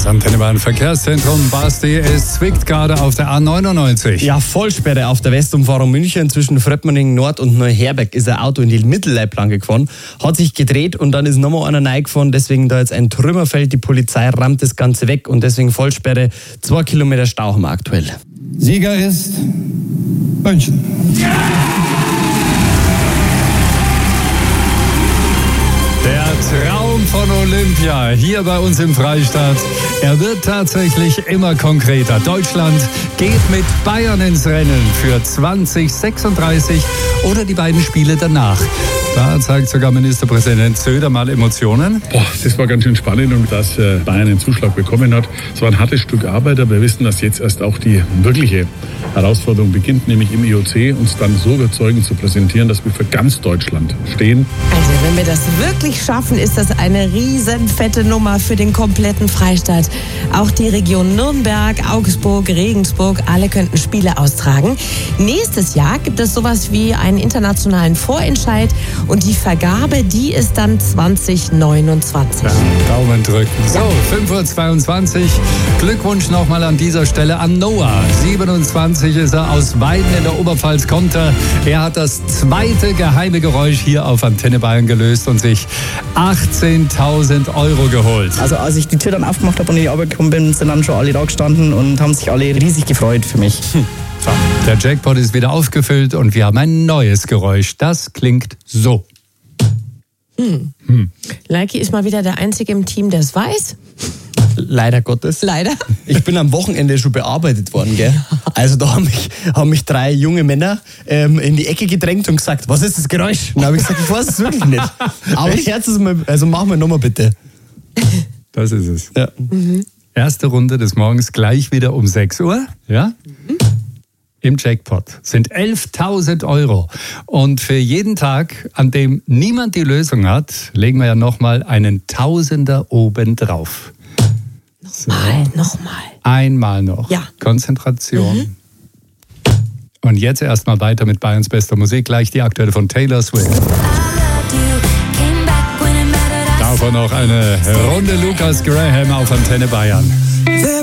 Antenne Bayern Verkehrszentrum. Basti, es zwickt gerade auf der A99. Ja, Vollsperre auf der Westumfahrung München zwischen Fröttmanning Nord und Neuherberg ist ein Auto in die Mittelleitplanke gefahren, hat sich gedreht und dann ist nochmal einer reingefahren, deswegen da jetzt ein Trümmerfeld, die Polizei rammt das Ganze weg und deswegen Vollsperre, 2 Kilometer Stau haben wir aktuell. Sieger ist München. Der Traum von Olympia hier bei uns im Freistaat. Er wird tatsächlich immer konkreter. Deutschland geht mit Bayern ins Rennen für 2036 oder die beiden Spiele danach. Da zeigt sogar Ministerpräsident Söder mal Emotionen. Das war ganz schön spannend und dass Bayern einen Zuschlag bekommen hat. Es war ein hartes Stück Arbeit, aber wir wissen, dass jetzt erst auch die wirkliche Herausforderung beginnt, nämlich im IOC uns dann so überzeugend zu präsentieren, dass wir für ganz Deutschland stehen. Also wenn wir das wirklich schaffen, ist das eine riesenfette Nummer für den kompletten Freistaat. Auch die Region Nürnberg, Augsburg, Regensburg, alle könnten Spiele austragen. Nächstes Jahr gibt es sowas wie einen internationalen Vorentscheid und die Vergabe, die ist dann 2029. Ja, Daumen drücken. So, 5:22 Uhr. Glückwunsch nochmal an dieser Stelle an Noah. 27 ist er, aus Weiden in der Oberpfalz kommt er. Er hat das zweite geheime Geräusch hier auf Antenne Bayern gelöst und sich 18.000 € geholt. Also als ich die Tür dann aufgemacht habe und in die Arbeit gekommen bin, sind dann schon alle da gestanden und haben sich alle riesig gefreut für mich. So, der Jackpot ist wieder aufgefüllt und wir haben ein neues Geräusch. Das klingt so. Leiki ist mal wieder der Einzige im Team, der es weiß. Leider Gottes. Leider. Ich bin am Wochenende schon bearbeitet worden, gell? Also da haben mich 3 junge Männer in die Ecke gedrängt und gesagt, was ist das Geräusch? Und da habe ich gesagt, ich weiß es wirklich nicht. Aber ich herz es mal, also machen wir nochmal bitte. Das ist es. Ja. Erste Runde des Morgens gleich wieder um 6 Uhr. Ja? Im Jackpot sind 11.000 €. Und für jeden Tag, an dem niemand die Lösung hat, legen wir ja nochmal einen Tausender oben drauf. Nochmal. Einmal noch. Ja. Konzentration. Und jetzt erstmal weiter mit Bayerns bester Musik. Gleich die aktuelle von Taylor Swift. Davon noch eine Runde Lucas Graham auf Antenne Bayern.